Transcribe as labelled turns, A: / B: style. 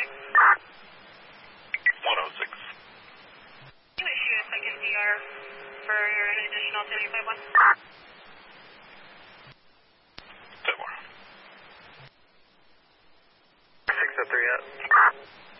A: 106.
B: You issue a second DR for your additional 1051?
A: Say more.
C: 603 out.